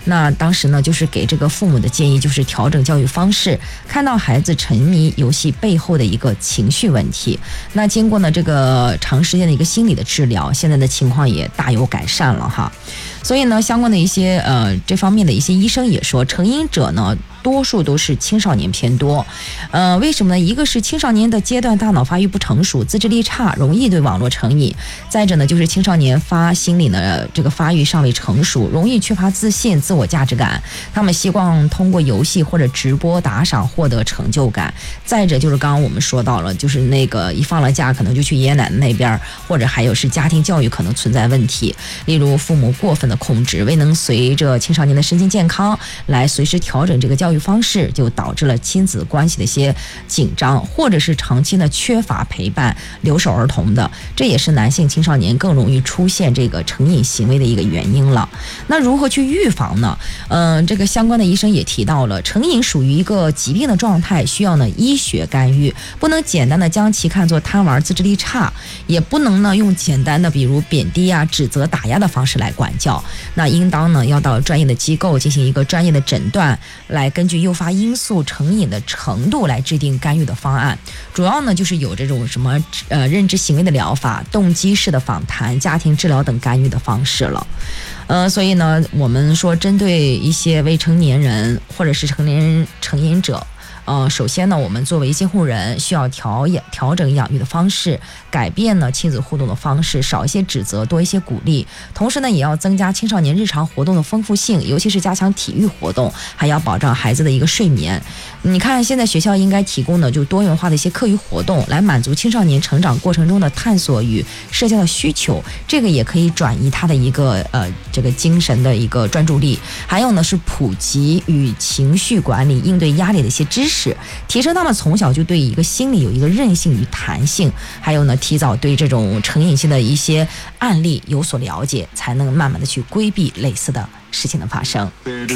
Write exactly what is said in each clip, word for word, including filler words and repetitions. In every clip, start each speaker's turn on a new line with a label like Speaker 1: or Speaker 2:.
Speaker 1: 那当时呢，就是给这个父母的建议就是调整教育方式，看到孩子沉迷游戏背后的一个情绪问题。那经过呢这个长时间的一个心理的治疗，现在的情况也大有改善了哈。所以呢，相关的一些呃这方面的一些医生也说，成瘾者呢多数都是青少年偏多。呃，为什么呢？一个是青少年的阶段大脑发育不成熟，自制力差，容易对网络成瘾；再者呢，就是青少年发心理呢这个发育尚未成熟，容易缺乏自信、自我价值感。他们习惯通过游戏或者直播打赏获得成就感。再者就是刚刚我们说到了，就是那个一放了假可能就去爷爷奶奶那边，或者还有是家庭教育可能存在问题，例如父母过分的控制，未能随着青少年的身心健康来随时调整这个教育方式，就导致了亲子关系的一些紧张，或者是长期呢缺乏陪伴，留守儿童的，这也是男性青少年更容易出现这个成瘾行为的一个原因了。那如何去预防呢？嗯、呃，这个相关的医生也提到了，成瘾属于一个疾病的状态，需要呢医学干预，不能简单的将其看作贪玩、自制力差，也不能呢用简单的比如贬低啊、指责、打压的方式来管教。那应当呢要到专业的机构进行一个专业的诊断，来根据诱发因素、成瘾的程度来制定干预的方案。主要呢就是有这种什么呃认知行为的疗法、动机式的访谈、家庭治疗等干预的方式了。呃，所以呢，我们说针对一些未成年人或者是成年人成瘾者。呃，首先呢，我们作为监护人需要调养调整养育的方式，改变呢亲子互动的方式，少一些指责，多一些鼓励。同时呢，也要增加青少年日常活动的丰富性，尤其是加强体育活动，还要保障孩子的一个睡眠。你看，现在学校应该提供的就多元化的一些课余活动，来满足青少年成长过程中的探索与社交的需求，这个也可以转移他的一个呃这个精神的一个专注力。还有呢，是普及与情绪管理、应对压力的一些知识。提升他们从小就对一个心理有一个韧性与弹性，还有呢，提早对这种成瘾性的一些案例有所了解，才能慢慢的去规避类似的事情的发生。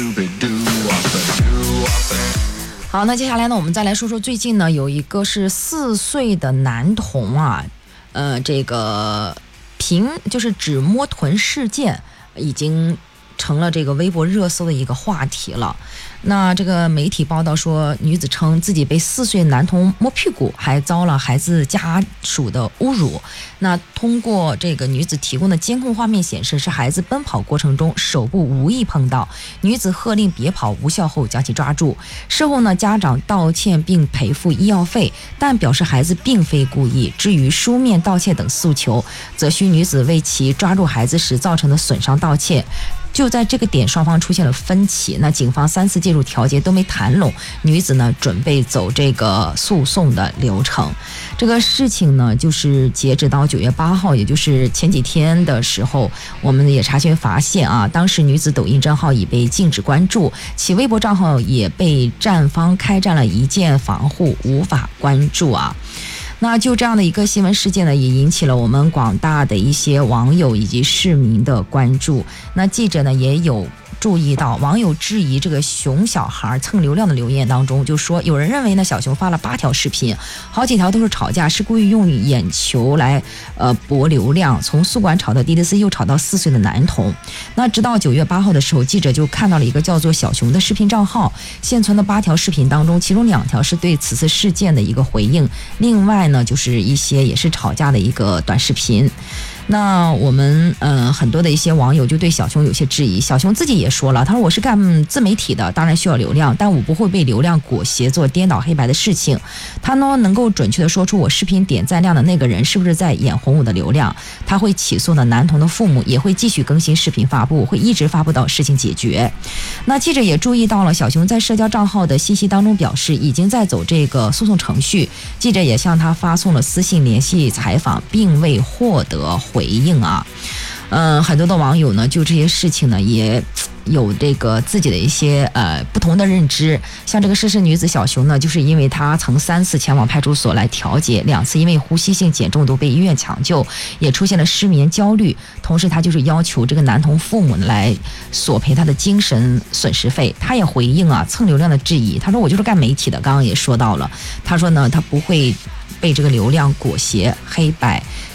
Speaker 1: 好，那接下来呢，我们再来说说最近呢，有一个是四岁的男童啊，呃，这个凭就是指摸臀事件已经成了这个微博热搜的一个话题了。那这个媒体报道说，女子称自己被四岁男童摸屁股，还遭了孩子家属的侮辱。那通过这个女子提供的监控画面显示，是孩子奔跑过程中手部无意碰到，女子喝令别跑无效后将其抓住。事后呢，家长道歉并赔付医药费，但表示孩子并非故意。至于书面道歉等诉求，则需女子为其抓住孩子时造成的损伤道歉。就在这个点，双方出现了分歧。那警方三次介入调解都没谈拢，女子呢准备走这个诉讼的流程。这个事情呢，就是截止到九月八号，也就是前几天的时候，我们也查询发现啊，当时女子抖音账号已被禁止关注，其微博账号也被站方开展了一键防护，无法关注啊。那就这样的一个新闻事件呢，也引起了我们广大的一些网友以及市民的关注。那记者呢也有注意到，网友质疑这个熊小孩蹭流量的留言当中，就说有人认为呢，小熊发了八条视频，好几条都是吵架，是故意用眼球来呃博流量，从宿管吵到 D D C， 又吵到四岁的男童。那直到九月八号的时候，记者就看到了一个叫做小熊的视频账号，现存的八条视频当中，其中两条是对此次事件的一个回应，另外呢就是一些也是吵架的一个短视频。那我们呃很多的一些网友就对小熊有些质疑，小熊自己也说了，他说我是干自媒体的，当然需要流量，但我不会被流量裹挟做颠倒黑白的事情。他呢能够准确的说出我视频点赞量的那个人是不是在眼红我的流量。他会起诉呢男童的父母，也会继续更新视频发布，会一直发布到事情解决。那记者也注意到了，小熊在社交账号的信息当中表示已经在走这个诉讼程序，记者也向他发送了私信联系采访，并未获得回应啊。嗯，很多的网友呢就这些事情呢也有这个自己的一些呃不同的认知。像这个涉事女子小熊呢，就是因为她曾三次前往派出所来调解，两次因为呼吸性减重都被医院抢救，也出现了失眠焦虑。同时她就是要求这个男童父母来索赔她的精神损失费。她也回应啊蹭流量的质疑，她说我就是干媒体的，刚刚也说到了，她说呢她不会被这个流量裹挟黑白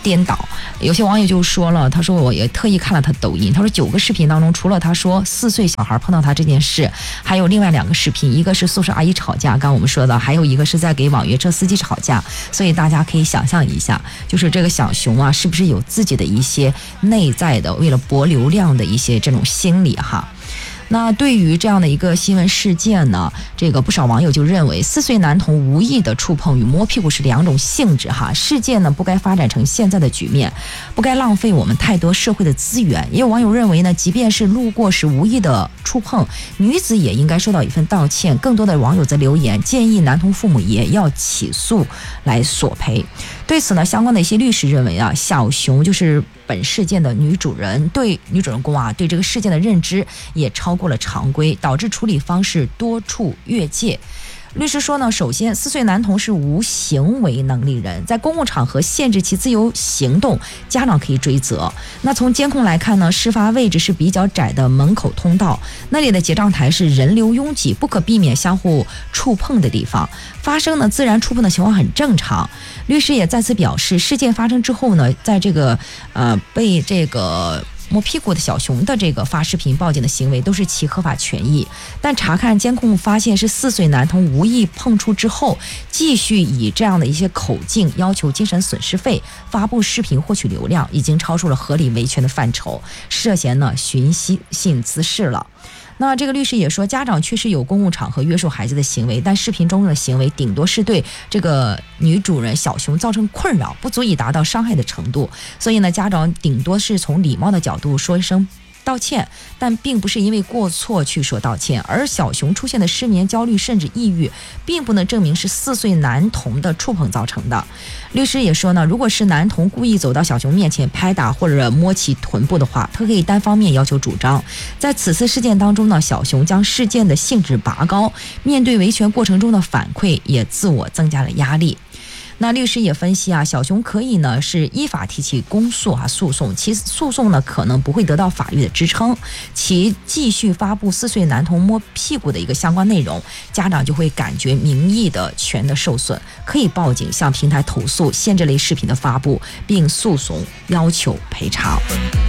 Speaker 1: 颠倒。有些网友就说了，他说我也特意看了他抖音，他说九个视频当中，除了他说四岁小孩碰到他这件事，还有另外两个视频，一个是宿舍阿姨吵架，刚刚我们说的，还有一个是在给网约车司机吵架。所以大家可以想象一下，就是这个小熊啊，是不是有自己的一些内在的为了博流量的一些这种心理哈。那对于这样的一个新闻事件呢，这个不少网友就认为四岁男童无意的触碰与摸屁股是两种性质哈，事件呢不该发展成现在的局面，不该浪费我们太多社会的资源。也有网友认为呢，即便是路过时无意的触碰，女子也应该收到一份道歉。更多的网友则留言建议男童父母也要起诉来索赔。对此呢，相关的一些律师认为啊，小熊就是本事件的女主人，对女主人公啊，对这个事件的认知也超过了常规，导致处理方式多处越界。律师说呢，首先四岁男童是无行为能力人，在公共场合限制其自由行动，家长可以追责。那从监控来看呢，事发位置是比较窄的门口通道，那里的结账台是人流拥挤，不可避免相互触碰的地方，发生呢自然触碰的情况很正常。律师也再次表示，事件发生之后呢，在这个呃被这个摸屁股的小熊的这个发视频报警的行为都是其合法权益，但查看监控发现是四岁男童无意碰触之后，继续以这样的一些口径要求精神损失费，发布视频获取流量，已经超出了合理维权的范畴，涉嫌呢寻衅性滋事了。那这个律师也说，家长确实有公共场合约束孩子的行为，但视频中的行为顶多是对这个女主人小熊造成困扰，不足以达到伤害的程度。所以呢，家长顶多是从礼貌的角度说一声道歉，但并不是因为过错去说道歉。而小熊出现的失眠、焦虑甚至抑郁，并不能证明是四岁男童的触碰造成的。律师也说呢，如果是男童故意走到小熊面前拍打或者摸其臀部的话，他可以单方面要求主张。在此次事件当中呢，小熊将事件的性质拔高，面对维权过程中的反馈，也自我增加了压力。那律师也分析啊，小熊可以呢是依法提起公诉啊诉讼，其诉讼呢可能不会得到法律的支撑，其继续发布四岁男童摸屁股的一个相关内容，家长就会感觉名誉的权的受损，可以报警向平台投诉限制类视频的发布，并诉讼要求赔偿。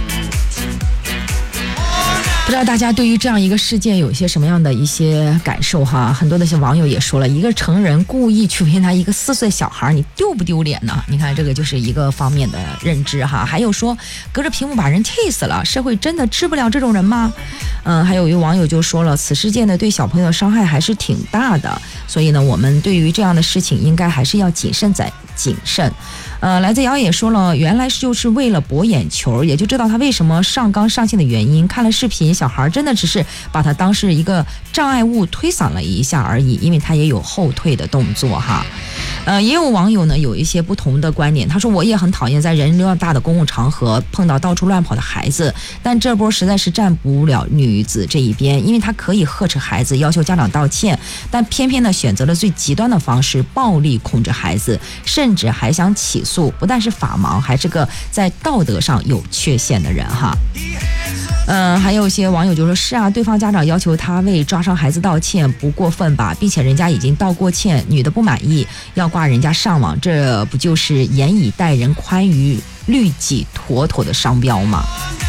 Speaker 1: 不知道大家对于这样一个事件有一些什么样的一些感受哈？很多的一些网友也说了，一个成人故意去为难一个四岁小孩，你丢不丢脸呢？你看这个就是一个方面的认知哈。还有说隔着屏幕把人气死了，社会真的治不了这种人吗？嗯，还有一位网友就说了，此事件呢对小朋友的伤害还是挺大的，所以呢我们对于这样的事情应该还是要谨慎再谨慎。呃，来自瑶也说了，原来就是为了博眼球，也就知道他为什么上纲上线的原因。看了视频，小孩真的只是把他当是一个障碍物推搡了一下而已，因为他也有后退的动作哈。呃，也有网友呢有一些不同的观点，他说我也很讨厌在人流量大的公共场合碰到到处乱跑的孩子，但这波实在是站不了女子这一边，因为他可以呵斥孩子，要求家长道歉，但偏偏呢选择了最极端的方式，暴力控制孩子，甚至还想起诉，不但是法盲，还是个在道德上有缺陷的人哈。嗯、呃，还有一些网友就说，是啊，对方家长要求他为抓伤孩子道歉，不过分吧？并且人家已经道过歉，女的不满意，要挂人家上网，这不就是严以待人，宽于律己，妥妥的商标吗？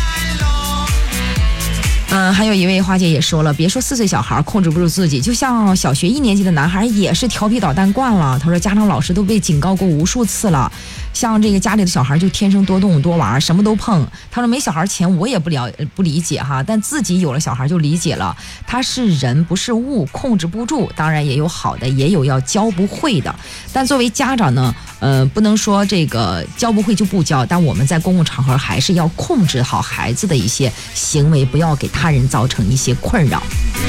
Speaker 1: 嗯，还有一位花姐也说了，别说四岁小孩控制不住自己，就像小学一年级的男孩也是调皮捣蛋惯了。他说家长老师都被警告过无数次了，像这个家里的小孩就天生多动多玩，什么都碰。他说没小孩前我也不了不理解哈，但自己有了小孩就理解了，他是人不是物，控制不住。当然也有好的，也有要教不会的，但作为家长呢，呃，不能说这个教不会就不教，但我们在公共场合还是要控制好孩子的一些行为，不要给他人造成一些困扰。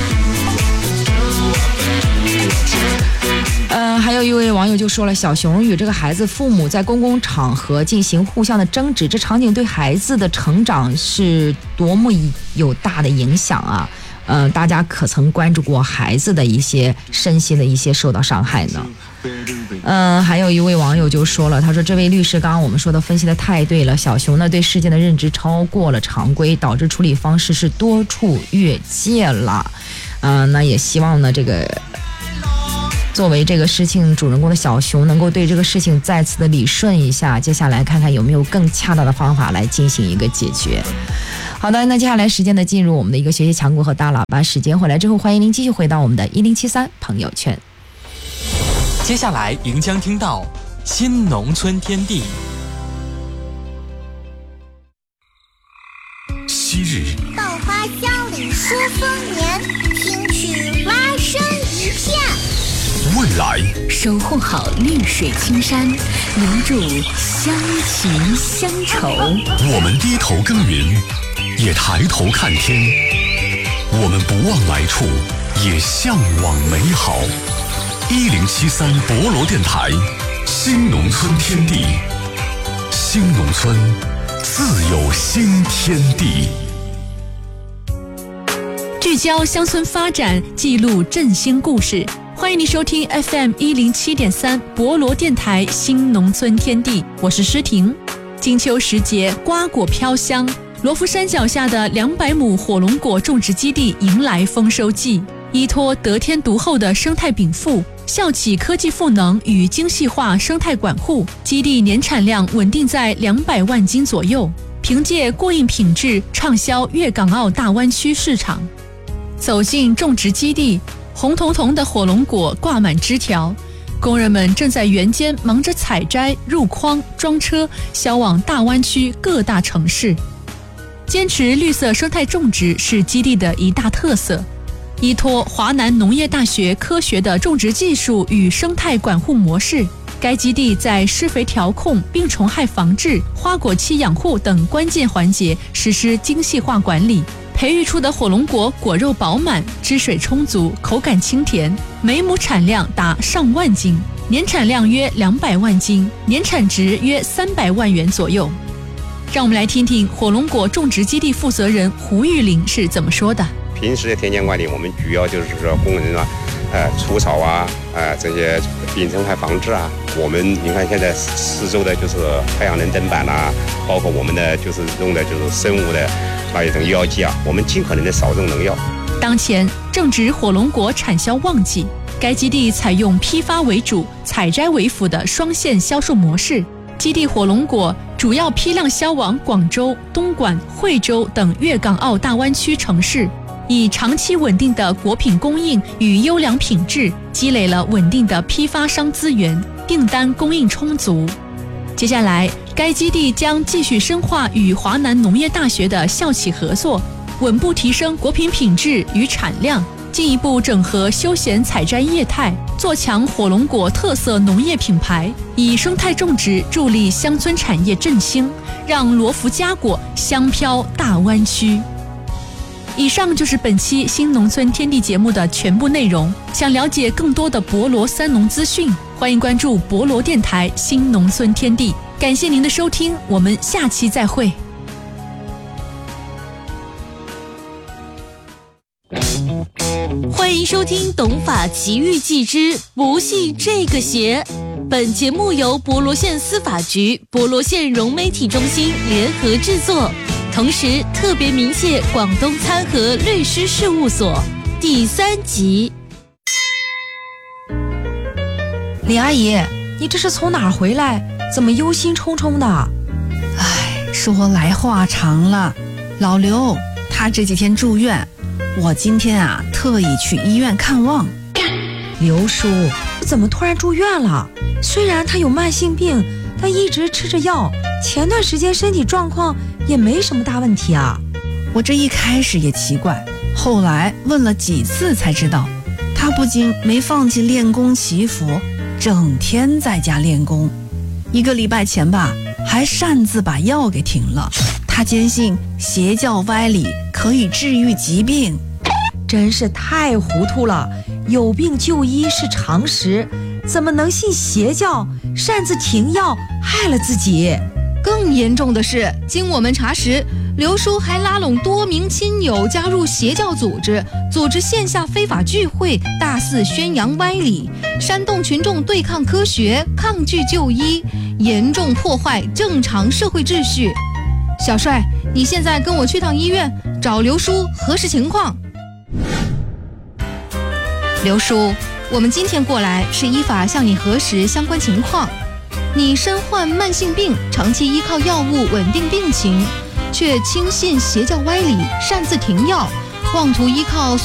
Speaker 1: 呃，还有一位网友就说了，小熊与这个孩子父母在公共场合进行互相的争执，这场景对孩子的成长是多么有大的影响啊！呃，大家可曾关注过孩子的一些身心的一些受到伤害呢？嗯、呃，还有一位网友就说了，他说这位律师刚刚我们说的分析的太对了，小熊呢对事件的认知超过了常规，导致处理方式是多处越界了。嗯、呃，那也希望呢这个作为这个事情主人公的小熊能够对这个事情再次的理顺一下，接下来看看有没有更恰当的方法来进行一个解决。好的，那接下来时间呢，进入我们的一个学习强国和大喇叭时间。回来之后，欢迎您继续回到我们的一零七三朋友圈。
Speaker 2: 接下来您将听到新农村天地。
Speaker 3: 昔日
Speaker 4: 稻花香里说丰年，听取蛙声一片。
Speaker 3: 未来
Speaker 5: 守护好绿水青山，留住乡情乡愁。
Speaker 3: 我们低头耕耘，也抬头看天，我们不忘来处，也向往美好。一零七三博罗电台，新农村天地，新农村自有新天地。
Speaker 5: 聚焦乡村发展，记录振兴故事。欢迎您收听 F M 一零七点三博罗电台新农村天地，我是诗婷。金秋时节，瓜果飘香，罗浮山脚下的两百亩火龙果种植基地迎来丰收季。依托得天独厚的生态禀赋，校企科技赋能与精细化生态管护，基地年产量稳定在两百万斤左右，凭借过硬品质畅销粤港澳大湾区市场。走进种植基地，红彤彤的火龙果挂满枝条，工人们正在园间忙着采摘、入筐、装车，销往大湾区各大城市。坚持绿色生态种植是基地的一大特色。依托华南农业大学科学的种植技术与生态管护模式，该基地在施肥调控、病虫害防治、花果期养护等关键环节实施精细化管理，培育出的火龙果果肉饱满、汁水充足、口感清甜，每亩产量达上万斤，年产量约两百万斤，年产值约三百万元左右。让我们来听听火龙果种植基地负责人胡玉林是怎么说的。
Speaker 6: 平时的田间管理，我们主要就是说工人啊，呃，除草啊，呃，这些病虫害防治啊。我们你看现在四周的就是太阳能灯板啦、啊，包括我们的就是用的就是生物的那一种药剂啊，我们尽可能的少用农药。
Speaker 5: 当前正值火龙果产销旺季，该基地采用批发为主、采摘为辅的双线销售模式。基地火龙果主要批量销往广州、东莞、惠州等粤港澳大湾区城市。以长期稳定的果品供应与优良品质，积累了稳定的批发商资源，订单供应充足。接下来，该基地将继续深化与华南农业大学的校企合作，稳步提升果品品质与产量，进一步整合休闲采摘业态，做强火龙果特色农业品牌，以生态种植助力乡村产业振兴，让罗浮佳果香飘大湾区。以上就是本期新农村天地节目的全部内容。想了解更多的博罗三农资讯，欢迎关注博罗电台新农村天地。感谢您的收听，我们下期再会。
Speaker 7: 欢迎收听《懂法奇遇记之不信这个邪》。本节目由博罗县司法局、博罗县融媒体中心联合制作。同时特别鸣谢广东参和律师事务所。第三集。
Speaker 1: 李阿姨，你这是从哪儿回来？怎么忧心忡忡的？
Speaker 8: 唉，说来话长了。老刘他这几天住院，我今天啊特意去医院看望。
Speaker 1: 刘叔怎么突然住院了？虽然他有慢性病，但一直吃着药，前段时间身体状况也没什么大问题啊。
Speaker 8: 我这一开始也奇怪，后来问了几次才知道，他不仅没放弃练功祈福，整天在家练功。一个礼拜前吧，还擅自把药给停了。他坚信邪教歪理可以治愈疾病，
Speaker 1: 真是太糊涂了。有病就医是常识，怎么能信邪教，擅自停药害了自己？
Speaker 9: 更严重的是，经我们查实，刘叔还拉拢多名亲友加入邪教组织，组织线下非法聚会，大肆宣扬歪理，煽动群众对抗科学，抗拒就医，严重破坏正常社会秩序。小帅，你现在跟我去趟医院，找刘叔核实情况。刘叔， 我们今天过来是依法向你核实相关情况。你身患慢性病，长期依靠药物稳定病情，却轻信邪教歪理，擅自停药，妄图依靠